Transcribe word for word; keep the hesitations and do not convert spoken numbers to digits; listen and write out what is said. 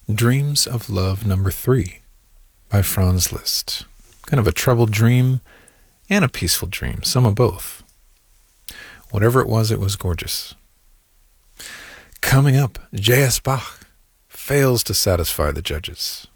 Dreams of Love Number Three by Franz Liszt. Kind of a troubled dream and a peaceful dream, some of both. Whatever it was, it was gorgeous. Coming up, J S. Bach fails to satisfy the judges.